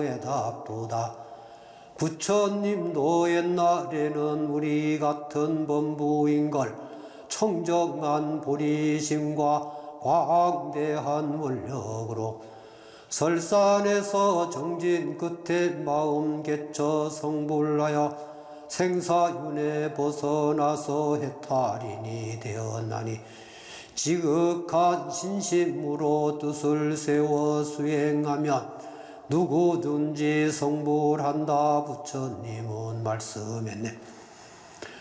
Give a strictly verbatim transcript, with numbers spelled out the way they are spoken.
고에 답도다. 부처님도 옛날에는 우리 같은 범부인걸 청정한 보리심과 광대한 원력으로 설산에서 정진 끝에 마음 개처 성불하여 생사윤에 벗어나서 해탈인이 되었나니 지극한 신심으로 뜻을 세워 수행하면 누구든지 성불한다. 부처님은 말씀했네.